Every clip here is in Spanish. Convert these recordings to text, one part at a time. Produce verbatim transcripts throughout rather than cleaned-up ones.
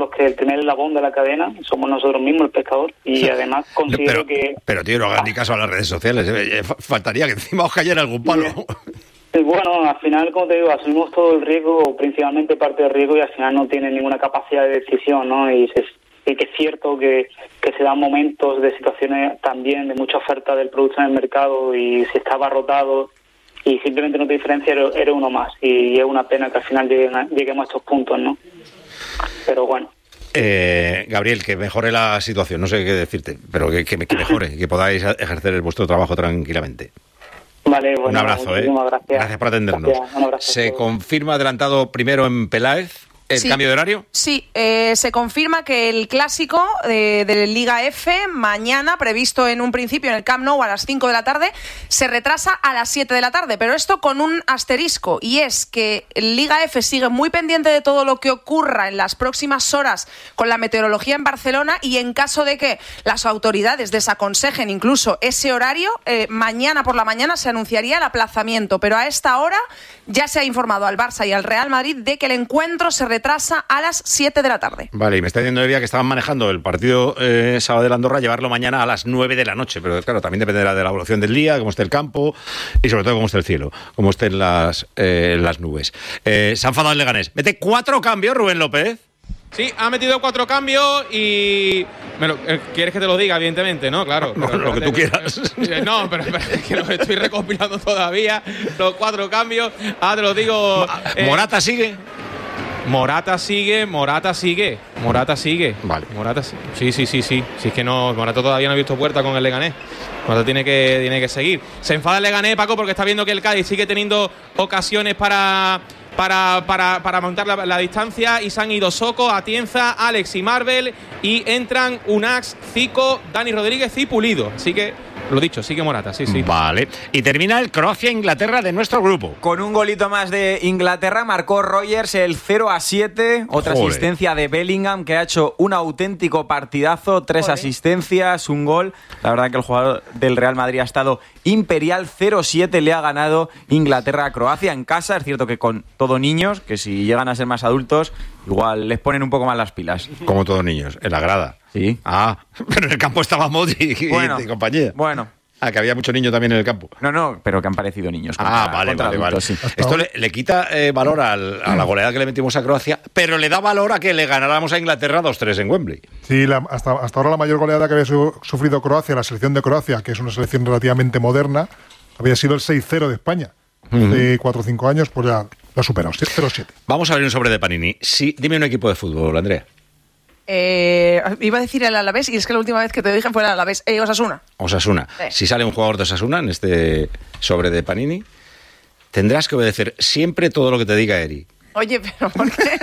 los que el primer eslabón de la cadena somos nosotros mismos, el pescador, y además considero pero, que... Pero tío, no hagas ni caso a las redes sociales, ¿eh? Faltaría que encima os cayera algún palo. Bueno, al final, como te digo, asumimos todo el riesgo, principalmente parte del riesgo, y al final no tienen ninguna capacidad de decisión, ¿no? Y, se, y que es cierto que, que se dan momentos de situaciones también de mucha oferta del producto en el mercado y se está abarrotado y simplemente no te diferencia, eres, eres uno más. Y es una pena que al final lleguen a, lleguemos a estos puntos, ¿no? Pero bueno. Eh, Gabriel, que mejore la situación, no sé qué decirte, pero que, que, que mejore, que podáis ejercer vuestro trabajo tranquilamente. Vale, bueno, un abrazo, ¿eh? Gracias. Gracias por atendernos. Gracias, un abrazo. Se confirma adelantado primero en Peláez el sí, cambio de horario. Sí, eh, se confirma que el clásico de, de Liga F, mañana, previsto en un principio en el Camp Nou a las cinco de la tarde, se retrasa a las siete de la tarde, pero esto con un asterisco, y es que Liga F sigue muy pendiente de todo lo que ocurra en las próximas horas con la meteorología en Barcelona, y en caso de que las autoridades desaconsejen incluso ese horario, eh, mañana por la mañana se anunciaría el aplazamiento, pero a esta hora ya se ha informado al Barça y al Real Madrid de que el encuentro se retrasa a las siete de la tarde. Vale, y me está diciendo Evia que estaban manejando el partido eh, sábado de Andorra, llevarlo mañana a las nueve de la noche, pero claro, también dependerá de la evolución del día, cómo esté el campo y sobre todo cómo esté el cielo, cómo estén las, eh, las nubes. Eh, se ha enfadado el Leganés. Mete cuatro cambios, Rubén López. Sí, ha metido cuatro cambios y... Me lo, eh, ¿Quieres que te lo diga, evidentemente, no? Claro. No, lo que tú quieras. Eh, no, pero, pero es que lo estoy recopilando todavía, los cuatro cambios. Ahora te lo digo... Eh, ¿Morata sigue? Morata sigue, Morata sigue, Morata sigue. Vale. Morata sí, sí, sí, sí, sí. Si es que no, Morata todavía no ha visto puerta con el Leganés. Morata tiene que, tiene que seguir. Se enfada el Leganés, Paco, porque está viendo que el Cádiz sigue teniendo ocasiones para... Para, para, para montar la, la distancia, y se han ido Soko, Atienza, Alex y Marvel, y entran Unax, Zico, Dani Rodríguez y Pulido. Así que, lo dicho, sigue Morata, sí, sí. Vale. Y termina el Croacia-Inglaterra de nuestro grupo. Con un golito más de Inglaterra, marcó Rogers el cero a siete. Otra Joder. asistencia de Bellingham, que ha hecho un auténtico partidazo. Tres Joder. asistencias, un gol. La verdad que el jugador del Real Madrid ha estado imperial. cero siete le ha ganado Inglaterra a Croacia en casa. Es cierto que con todo niños, que si llegan a ser más adultos, igual les ponen un poco más las pilas. Como todos niños, en la grada. Sí. Ah, pero en el campo estaba Modric y, Bueno, y compañía. Bueno. Ah, que había mucho niño también en el campo. No, no, pero que han parecido niños. Ah, contra, vale, contra vale, adultos, vale. sí. Esto le, le quita eh, valor al, a la goleada que le metimos a Croacia, pero le da valor a que le ganáramos a Inglaterra dos tres en Wembley. Sí, la, hasta, hasta ahora la mayor goleada que había su, sufrido Croacia, la selección de Croacia, que es una selección relativamente moderna, había sido el seis cero de España. Uh-huh. Hace cuatro o cinco años, pues ya lo ha superado, cero siete. Vamos a abrir un sobre de Panini. Sí, dime un equipo de fútbol, Andrea. Eh, iba a decir el Alavés, y es que la última vez que te dije fue el Alavés. Eh, Osasuna. Osasuna. Sí. Si sale un jugador de Osasuna en este sobre de Panini, tendrás que obedecer siempre todo lo que te diga Eri. Oye, pero ¿por qué?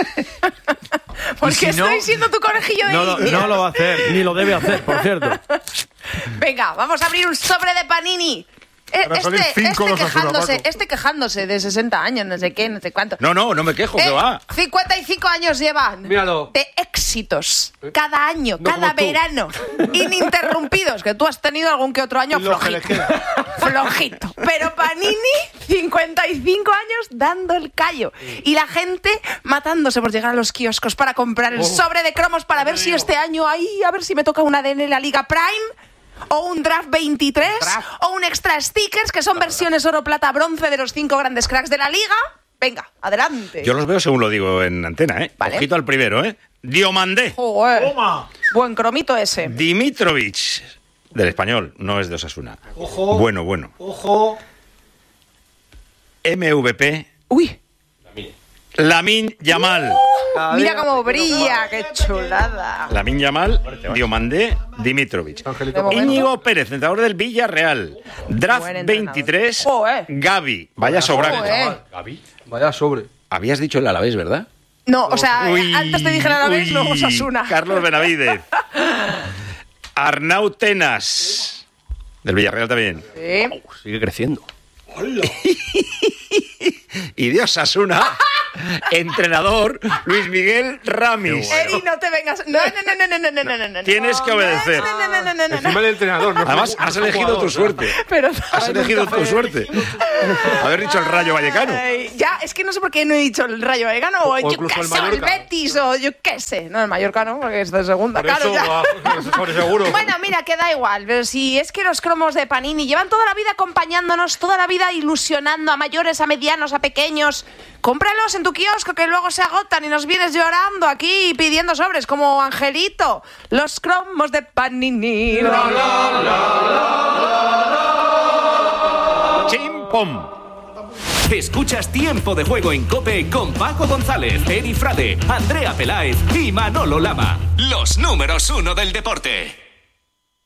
¿Por si qué no, estoy siendo tu conejillo de No, lo- Indias? no lo va a hacer, ni lo debe hacer, por cierto. Venga, vamos a abrir un sobre de Panini. Eh, Van a salir Este, cinco este, de Osasuna, quejándose, Paco. este quejándose de sesenta años, no sé qué, no sé cuánto. No, no, no me quejo, que Eh, va. cincuenta y cinco años llevan Míralo. de éxitos cada año, No cada como tú. verano, ininterrumpidos, que tú has tenido algún que otro año Y lo que le flojito, flojito. Pero Panini, cincuenta y cinco años dando el callo. Y la gente matándose por llegar a los kioscos para comprar el sobre de cromos para ver si este año, ahí, a ver si me toca una A D N en la Liga Prime. O un Draft veintitrés, Draft. o un Extra Stickers, que son versiones oro, plata, bronce de los cinco grandes cracks de la Liga. Venga, adelante. Yo los veo según lo digo en antena, ¿eh? Vale. Ojito al primero, ¿eh? Diomandé. Joder. Buen cromito ese. Dimitrovic. Del Español, no es de Osasuna. Ojo. Bueno, bueno. Ojo. M V P. Uy, Lamine Yamal. mira cómo brilla, qué chulada. Lamine Yamal, Diomandé, Dimitrovic. De momento. Íñigo Pérez, entrenador del Villarreal. Draft Buen entrenador. veintitrés. Joder. Gavi. Vaya sobraco. Joder. Vaya sobre. Habías dicho el Alavés, ¿verdad? No, o sea, Uy, antes te dije la vez, uy, luego Osasuna. Carlos Benavidez. Arnau Tenas. Del Villarreal también. Sí. Sigue creciendo. Y de Osasuna, Entrenador, Luis Miguel Ramis. Eri, no te vengas. No, no, no, no, no, no, no, no, no. Tienes que obedecer. No, no, no, no, no, no. Encima del entrenador. No Además, fue- has no fue elegido jugador, tu suerte. Pero Has elegido tu suerte. Haber dicho el Rayo Vallecano. Ay, ya, es que no sé por qué no he dicho el Rayo Vallecano o, O yo incluso qué el sé, o el Mallorca. Betis o yo qué sé. No, el Mallorca no, porque es de segunda, Por claro. eso, ya. va, sobre seguro. Bueno, mira, que da igual, pero si es que los cromos de Panini llevan toda la vida acompañándonos, toda la vida ilusionando a mayores, a medianos, a pequeños. Cómpralos en tu kiosco que luego se agotan y nos vienes llorando aquí pidiendo sobres como Angelito. Los cromos de Panini. Chim pom. Escuchas Tiempo de Juego en COPE con Paco González, Eri Frade, Andrea Peláez y Manolo Lama. Los números uno del deporte.